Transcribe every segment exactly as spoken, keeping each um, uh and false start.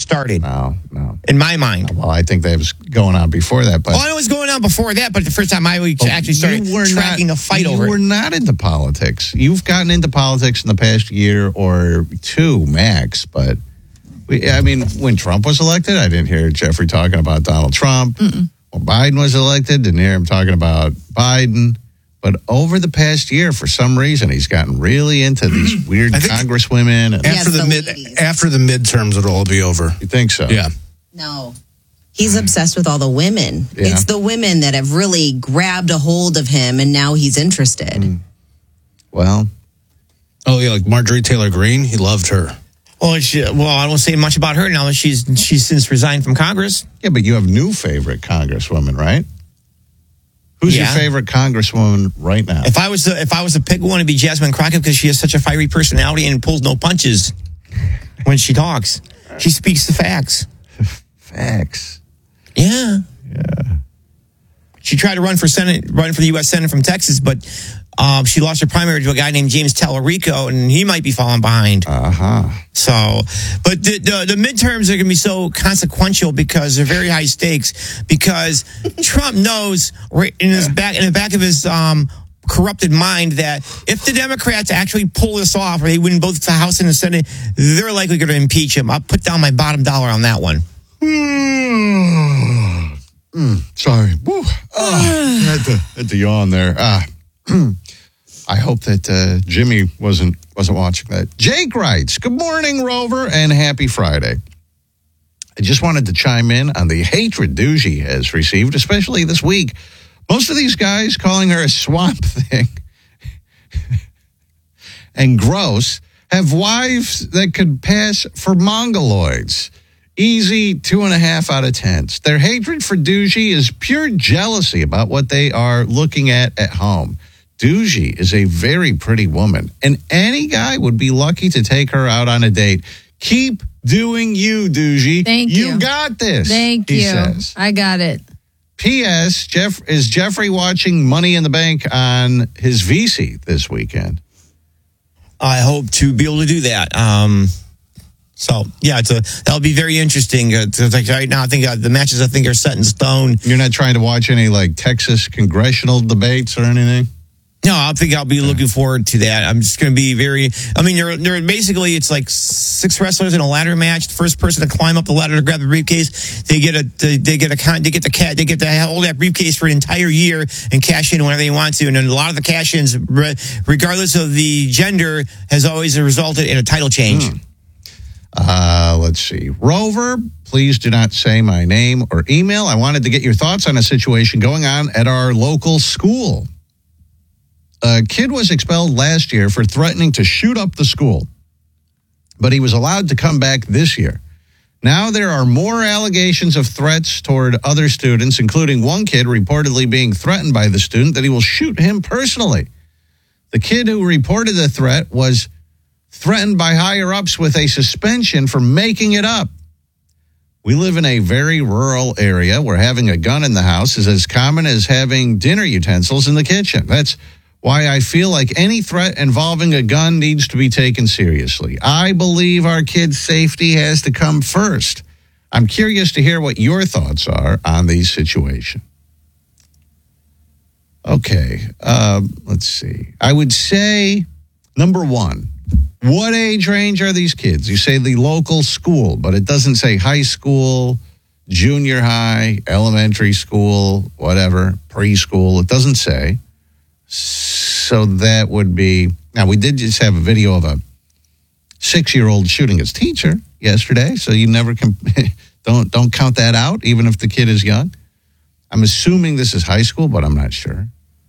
started. No, no. In my mind. Well, I think that was going on before that. But oh, I know it was going on before that, but the first time I actually started tracking not, a fight over You it. were not into politics. You've gotten into politics in the past year or two, max. But, we, I mean, when Trump was elected, I didn't hear Jeffrey talking about Donald Trump. Mm-mm. When Biden was elected, didn't hear him talking about Biden. But over the past year, for some reason, he's gotten really into these weird congresswomen. And after the, the mid, ladies. after the midterms, it'll all be over. You think so? Yeah. No. He's obsessed with all the women. Yeah. It's the women that have really grabbed a hold of him, and now he's interested. Mm. Well. Oh, yeah, like Marjorie Taylor Greene. He loved her. Well, she, well, I don't say much about her now that she's she's since resigned from Congress. Yeah, but you have new favorite congresswoman, right? Who's yeah. your favorite congresswoman right now? If I was to, if I was to pick one, it'd be Jasmine Crockett because she has such a fiery personality and pulls no punches when she talks. She speaks the facts. Facts. Yeah. Yeah. She tried to run for Senate, run for the U S Senate from Texas, but um, she lost her primary to a guy named James Tallarico, and he might be falling behind. Uh huh. So, but the, the the midterms are going to be so consequential because they're very high stakes. Because Trump knows right in his back, in the back of his um, corrupted mind, that if the Democrats actually pull this off, or they win both the House and the Senate, they're likely going to impeach him. I'll put down my bottom dollar on that one. Mm, sorry. Woo. Oh, had to had to yawn there. Ah. I hope that uh, Jimmy wasn't wasn't watching that. Jake writes, good morning, Rover, and happy Friday. I just wanted to chime in on the hatred Doogie has received, especially this week. Most of these guys calling her a swamp thing and gross have wives that could pass for mongoloids. Easy two and a half out of tens. Their hatred for Doogie is pure jealousy about what they are looking at at home. Doogie is a very pretty woman, and any guy would be lucky to take her out on a date. Keep doing you, Doogie. Thank you. You got this. Thank he you. Says. I got it. P S. Jeff is Jeffrey watching Money in the Bank on his V C this weekend? I hope to be able to do that. Um, so yeah, it's a that'll be very interesting. Uh, it's like right now, I think uh, the matches I think are set in stone. You're not trying to watch any like Texas congressional debates or anything? No, I think I'll be looking forward to that. I'm just going to be very. I mean, they're, they're basically it's like six wrestlers in a ladder match. The first person to climb up the ladder to grab the briefcase, they get a they, they get a they get the cat they get to hold that briefcase for an entire year and cash in whenever they want to. And then a lot of the cash ins, regardless of the gender, has always resulted in a title change. Hmm. Uh, let's see, Rover. Please do not say my name or email. I wanted to get your thoughts on a situation going on at our local school. A kid was expelled last year for threatening to shoot up the school, but he was allowed to come back this year. Now there are more allegations of threats toward other students, including one kid reportedly being threatened by the student that he will shoot him personally. The kid who reported the threat was threatened by higher-ups with a suspension for making it up. We live in a very rural area where having a gun in the house is as common as having dinner utensils in the kitchen. That's why I feel like any threat involving a gun needs to be taken seriously. I believe our kids' safety has to come first. I'm curious to hear what your thoughts are on these situations. Okay, uh, let's see. I would say, number one, what age range are these kids? You say the local school, but it doesn't say high school, junior high, elementary school, whatever, preschool. It doesn't say. So that would be, now we did just have a video of a six-year-old shooting his teacher yesterday, so you never can, don't don't count that out, even if the kid is young. I'm assuming this is high school, but I'm not sure.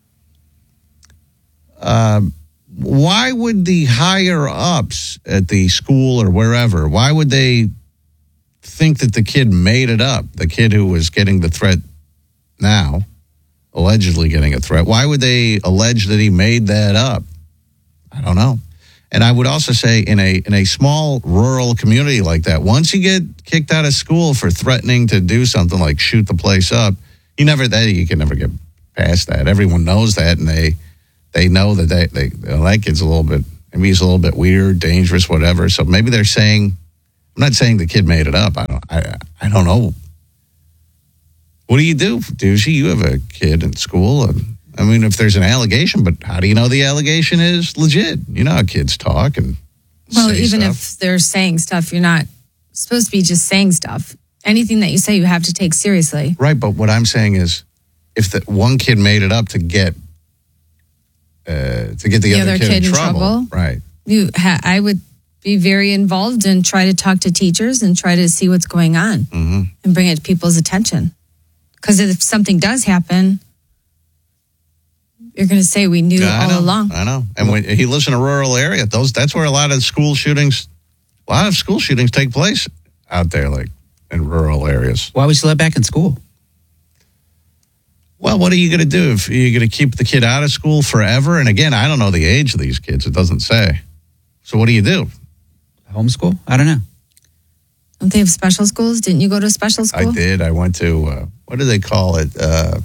Uh, why would the higher-ups at the school or wherever, why would they think that the kid made it up, the kid who was getting the threat now? Allegedly getting a threat. Why would they allege that he made that up? I don't know. And I would also say in a in a small rural community like that, once you get kicked out of school for threatening to do something like shoot the place up, you never that you can never get past that. Everyone knows that, and they they know that they, they well, that kid's a little bit maybe he's a little bit weird, dangerous, whatever. So maybe they're saying I'm not saying the kid made it up. I don't. I I don't know. What do you do, Doozy? You have a kid in school. And, I mean, if there's an allegation, but how do you know the allegation is legit? You know how kids talk and well, say even stuff. if they're saying stuff, you're not supposed to be just saying stuff. Anything that you say, you have to take seriously. Right, but what I'm saying is, if the one kid made it up to get uh, to get the, The other, other kid, kid in in trouble, trouble? right? You, ha- I would be very involved and try to talk to teachers and try to see what's going on Mm-hmm. and bring it to people's attention. Because if something does happen, you're going to say we knew Yeah, I all know, along. I know. And when he lives in a rural area, those that's where a lot of school shootings, a lot of school shootings take place out there, like in rural areas. Why was he let back in school? Well, what are you going to do if you're going to keep the kid out of school forever? And again, I don't know the age of these kids. It doesn't say. So what do you do? Homeschool? I don't know. Don't they have special schools? Didn't you go to a special school? I did. I went to, uh, what do they call it? Uh,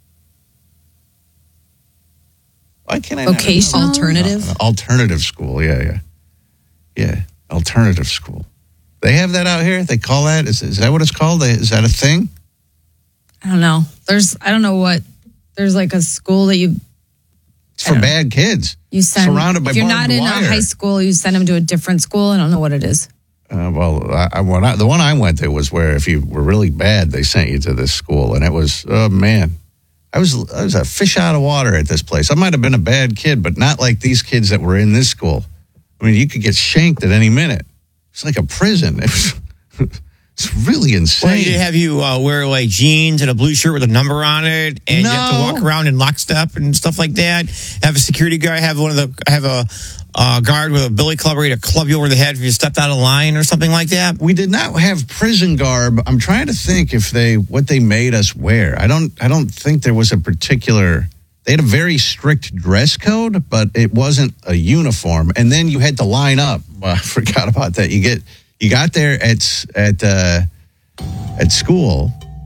why can't I not Vocational? remember? Alternative? Uh, alternative school. Yeah, yeah. Yeah, alternative school. They have that out here? They call that? Is, is that what it's called? Is that a thing? I don't know. There's, I don't know what, there's like a school that you It's for bad kids. you send. Surrounded by if you're barbed not in wire. a high school, you send them to a different school. I don't know what it is. Uh, well, I, I, when I, the one I went to was where if you were really bad, they sent you to this school, and it was, oh man, I was I was a fish out of water at this place. I might have been a bad kid, but not like these kids that were in this school. I mean, you could get shanked at any minute. It's like a prison. It was, it's really insane. Well, they have you uh, wear like jeans and a blue shirt with a number on it, and you have to No. walk around in lockstep and stuff like that. Have a security guard. Have one of the have a uh, guard with a billy club ready to club you over the head if you stepped out of line or something like that. We did not have prison garb. I'm trying to think if they what they made us wear. I don't I don't think there was a particular. They had a very strict dress code, but it wasn't a uniform. And then you had to line up. Well, I forgot about that. You get you got there at s- at uh, at school,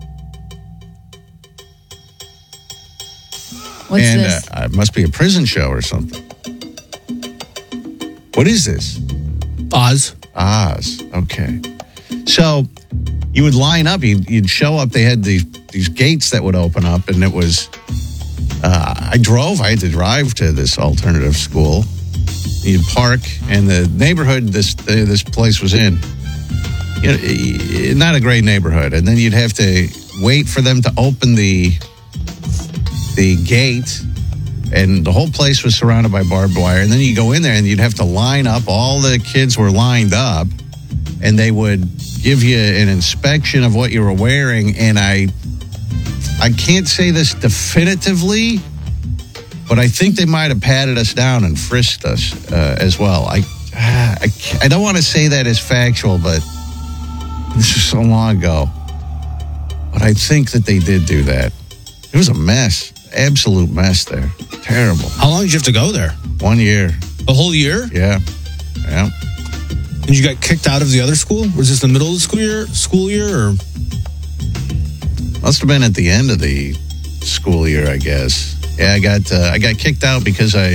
What's and this? Uh, it must be a prison show or something. What is this? Oz. Oz. Okay. So you would line up. You'd, you'd show up. They had these these gates that would open up, and it was. Uh, I drove. I had to drive to this alternative school. You'd park, and the neighborhood this uh, this place was in, you know, eh, not a great neighborhood. And then you'd have to wait for them to open the the gate. And the whole place was surrounded by barbed wire. And then you go in there and you'd have to line up. All the kids were lined up, and they would give you an inspection of what you were wearing. And I, I can't say this definitively, but I think they might have patted us down and frisked us uh, as well. I, I, I don't want to say that as factual, but this is so long ago. But I think that they did do that. It was a mess. Absolute mess there. Terrible. How long did you have to go there? One year. A whole year? Yeah. Yeah. And you got kicked out of the other school? Was this the middle of the school year? School year, or Must have been at the end of the school year, I guess. Yeah, I got uh, I got kicked out because I,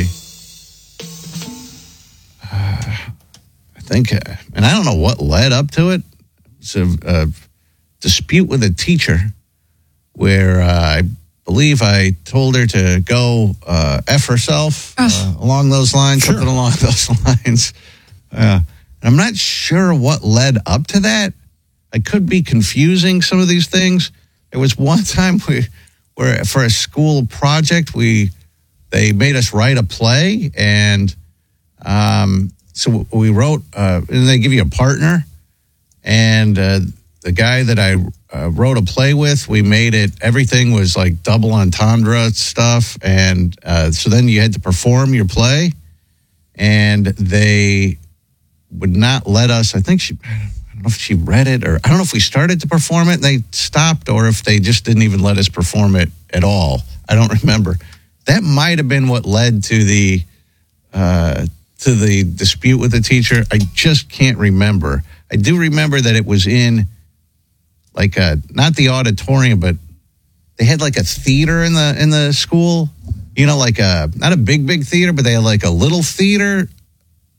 uh, I think, uh, and I don't know what led up to it. It's a, a dispute with a teacher where uh, I believe I told her to go uh, F herself uh, along those lines, Sure. something along those lines. Uh, and I'm not sure what led up to that. I could be confusing some of these things. There was one time we, where for a school project, we they made us write a play, and um, so we wrote, uh, and they give you a partner, and uh, the guy that I uh, wrote a play with, we made it, everything was like double entendre stuff, and uh, so then you had to perform your play, and they would not let us, I think she, I don't know if she read it, or I don't know if we started to perform it and they stopped, or if they just didn't even let us perform it at all. I don't remember. That might have been what led to the uh, to the dispute with the teacher. I just can't remember. I do remember that it was in like a, not the auditorium, but they had like a theater in the in the school. You know, like a, not a big big theater, but they had like a little theater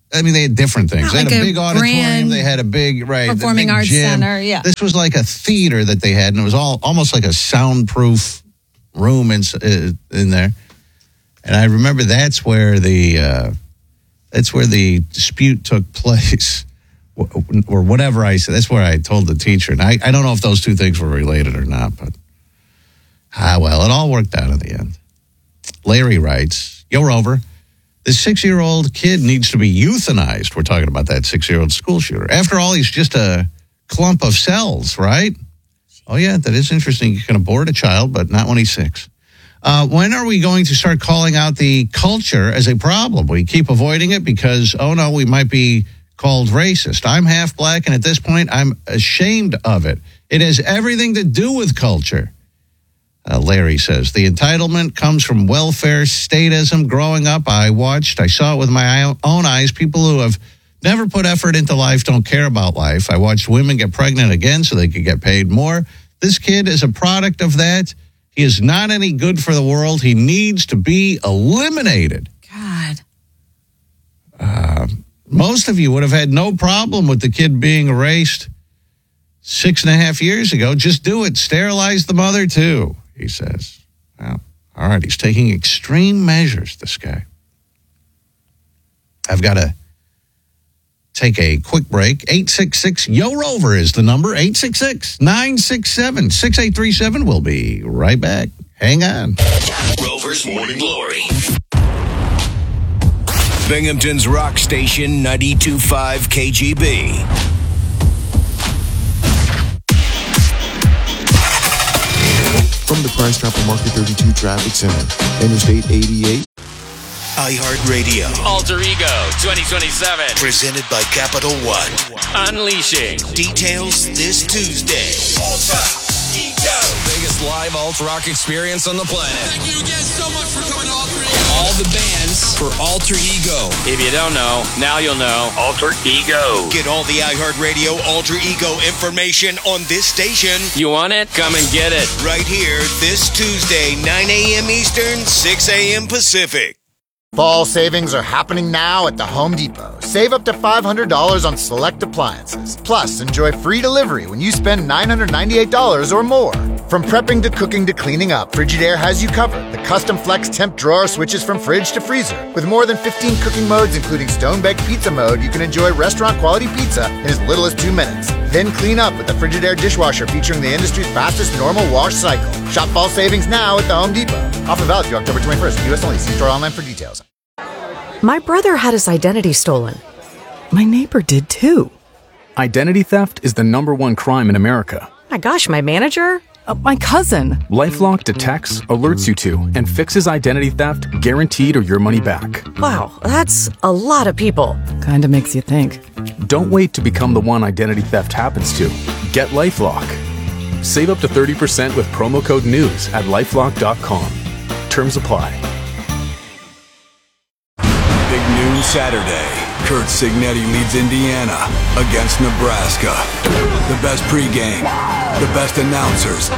I mean, they had different things. Not They had like a a big auditorium. grand They had a big, right, the performing big arts gym. center, yeah. This was like a theater that they had, and it was all almost like a soundproof room in, uh, in there. And I remember that's where the uh, that's where the dispute took place, or whatever I said. That's where I told the teacher. And I, I don't know if those two things were related or not, but ah, well, it all worked out in the end. Larry writes, "Yo, Rover, this six-year-old kid needs to be euthanized." We're talking about that six-year-old school shooter. After all, he's just a clump of cells, right? Oh, yeah, that is interesting. You can abort a child, but not when he's six. Uh, when are we going to start calling out the culture as a problem? We keep avoiding it because, oh, no, we might be called racist. I'm half black, and at this point, I'm ashamed of it. It has everything to do with culture. Uh, Larry says, the entitlement comes from welfare statism. Growing up, I watched, I saw it with my own eyes. People who have never put effort into life don't care about life. I watched women get pregnant again so they could get paid more. This kid is a product of that. He is not any good for the world. He needs to be eliminated. God. Uh, most of you would have had no problem with the kid being erased six and a half years ago. Just do it. Sterilize the mother, too, he says. Well, all right, he's taking extreme measures, this guy. I've got to take a quick break. eight six six, Y O Rover is the number. eight six six, nine six seven, six eight three seven. We'll be right back. Hang on. Rover's Morning Glory. Binghamton's rock station, ninety-two point five K G B. From the Price Chopper Market thirty-two Traffic Center, Interstate eighty-eight. iHeartRadio. Alter Ego twenty twenty-seven. Presented by Capital One. Unleashing. Details this Tuesday. Alter Ego. Biggest live alt rock experience on the planet. Thank you again so much for coming to Alter Ego. All the bands for Alter Ego. If you don't know, now you'll know. Alter Ego. Get all the iHeartRadio Alter Ego information on this station. You want it? Come and get it. Right here this Tuesday, nine a.m. Eastern, six a.m. Pacific. Fall savings are happening now at the Home Depot. Save up to five hundred dollars on select appliances. Plus, enjoy free delivery when you spend nine hundred ninety-eight dollars or more. From prepping to cooking to cleaning up, Frigidaire has you covered. The custom flex temp drawer switches from fridge to freezer. With more than fifteen cooking modes, including stone-baked pizza mode, you can enjoy restaurant-quality pizza in as little as two minutes. Then clean up with the Frigidaire dishwasher featuring the industry's fastest normal wash cycle. Shop fall savings now at the Home Depot. Offer valid through October twenty-first. U S only. See store online for details. My brother had his identity stolen. My neighbor did too. Identity theft is the number one crime in America. My gosh, my manager? Uh, my cousin. LifeLock detects, alerts you to, and fixes identity theft guaranteed or your money back. Wow, that's a lot of people. Kinda makes you think. Don't wait to become the one identity theft happens to. Get LifeLock. Save up to thirty percent with promo code NEWS at lifelock dot com. Terms apply. Big noon Saturday. Kurt Signetti leads Indiana against Nebraska. The best pregame, the best announcers.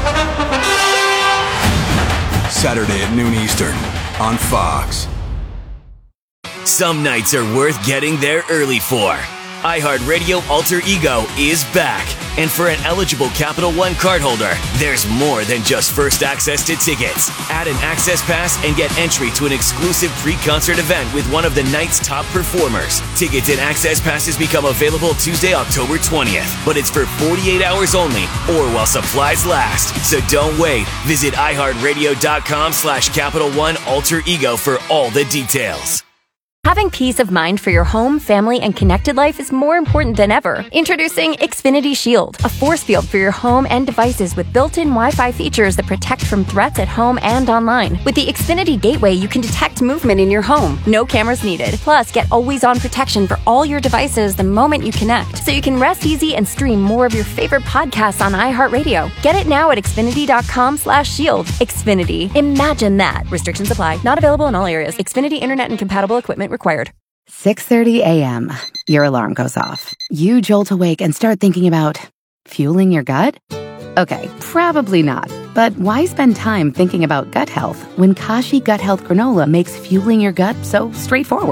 Saturday at noon Eastern on Fox. Some nights are worth getting there early for. iHeartRadio Alter Ego is back. And for an eligible Capital One cardholder, there's more than just first access to tickets. Add an access pass and get entry to an exclusive pre-concert event with one of the night's top performers. Tickets and access passes become available Tuesday, October twentieth. But it's for forty-eight hours only or while supplies last. So don't wait. Visit iHeartRadio.com slash Capital One Alter Ego for all the details. Having peace of mind for your home, family, and connected life is more important than ever. Introducing Xfinity Shield, a force field for your home and devices with built-in Wi-Fi features that protect from threats at home and online. With the Xfinity Gateway, you can detect movement in your home. No cameras needed. Plus, get always-on protection for all your devices the moment you connect, so you can rest easy and stream more of your favorite podcasts on iHeartRadio. Get it now at Xfinity.com slash shield. Xfinity. Imagine that. Restrictions apply. Not available in all areas. Xfinity Internet and compatible equipment required. six thirty a.m. Your alarm goes off. You jolt awake and start thinking about fueling your gut? Okay, probably not. But why spend time thinking about gut health when Kashi Gut Health Granola makes fueling your gut so straightforward?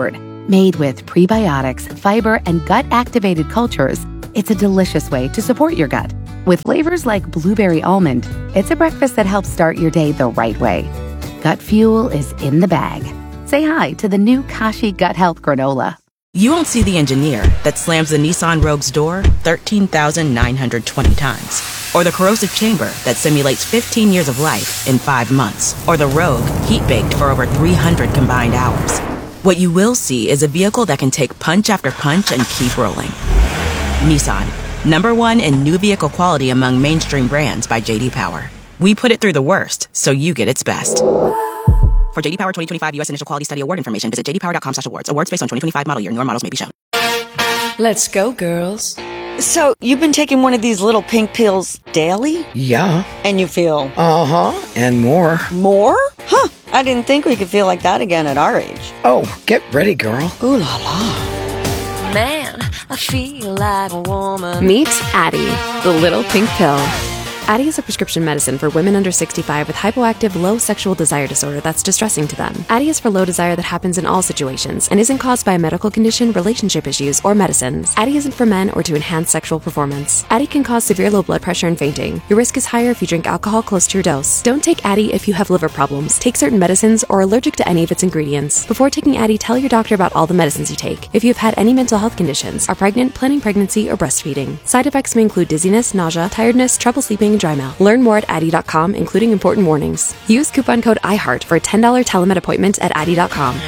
Made with prebiotics, fiber, and gut-activated cultures, it's a delicious way to support your gut. With flavors like blueberry almond, it's a breakfast that helps start your day the right way. Gut Fuel is in the bag. Say hi to the new Kashi Gut Health Granola. You won't see the engineer that slams the Nissan Rogue's door thirteen thousand nine hundred twenty times. Or the corrosive chamber that simulates fifteen years of life in five months. Or the Rogue heat-baked for over three hundred combined hours. What you will see is a vehicle that can take punch after punch and keep rolling. Nissan, number one in new vehicle quality among mainstream brands by J D Power. We put it through the worst, so you get its best. For J D Power twenty twenty-five U S Initial Quality Study Award information, visit j d power dot com slash awards. Awards based on twenty twenty-five model year. Newer models may be shown. Let's go, girls. So, you've been taking one of these little pink pills daily? Yeah. And you feel? Uh-huh. And more. More? Huh. I didn't think we could feel like that again at our age. Oh, get ready, girl. Ooh la la. Man, I feel like a woman. Meet Addie, the little pink pill. Addie is a prescription medicine for women under sixty-five with hypoactive low sexual desire disorder that's distressing to them. Addie is for low desire that happens in all situations and isn't caused by a medical condition, relationship issues, or medicines. Addie isn't for men or to enhance sexual performance. Addie can cause severe low blood pressure and fainting. Your risk is higher if you drink alcohol close to your dose. Don't take Addie if you have liver problems, take certain medicines, or are allergic to any of its ingredients. Before taking Addie, tell your doctor about all the medicines you take. If you have had any mental health conditions, are pregnant, planning pregnancy, or breastfeeding. Side effects may include dizziness, nausea, tiredness, trouble sleeping, and dry mouth. Learn more at Addie dot com, including important warnings. Use coupon code iHeart for a ten dollars telemed appointment at Addie dot com.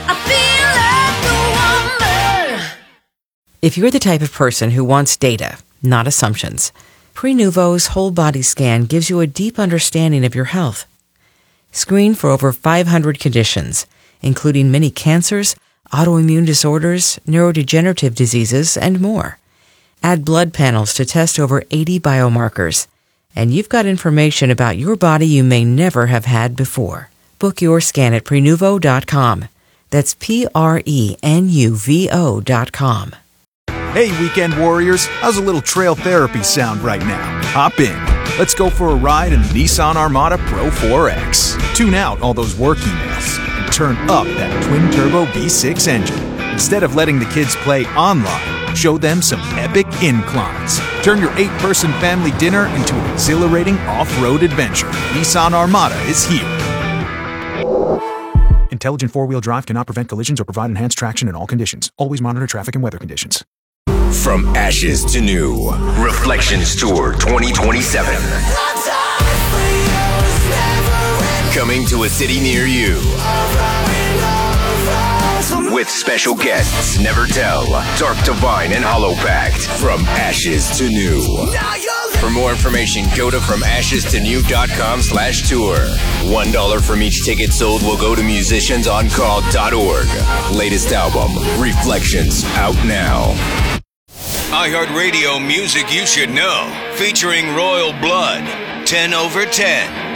If you're the type of person who wants data, not assumptions, Prenuvo's whole body scan gives you a deep understanding of your health. Screen for over five hundred conditions, including many cancers, autoimmune disorders, neurodegenerative diseases, and more. Add blood panels to test over eighty biomarkers. And you've got information about your body you may never have had before. Book your scan at Prenuvo dot com. That's P R E N U V O dot com. Hey, weekend warriors, how's a little trail therapy sound right now? Hop in. Let's go for a ride in the Nissan Armada Pro four X. Tune out all those work emails and turn up that twin-turbo V six engine. Instead of letting the kids play online, show them some epic inclines. Turn your eight-person family dinner into an exhilarating off-road adventure. Nissan Armada is here. Intelligent four-wheel drive cannot prevent collisions or provide enhanced traction in all conditions. Always monitor traffic and weather conditions. From ashes to new, Reflections Tour twenty twenty-seven. Coming to a city near you. With special guests Never Tell, Dark Divine, and Hollow Pact. From ashes to new. For more information, go to from ashes to new dot com slash tour. One dollar from each ticket sold will go to musicians on call dot org. Latest album, Reflections, out now. iHeartRadio music you should know, featuring Royal Blood, ten over ten.